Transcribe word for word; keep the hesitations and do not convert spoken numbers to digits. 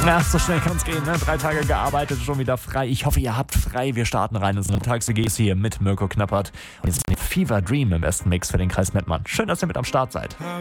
Ja, so schnell kann es gehen, ne? Drei Tage gearbeitet, schon wieder frei. Ich hoffe, ihr habt frei. Wir starten rein ins Montags-W Gs hier mit Mirko Knappert. Und jetzt ist ein Fever Dream im besten Mix für den Kreis Mettmann. Schön, dass ihr mit am Start seid.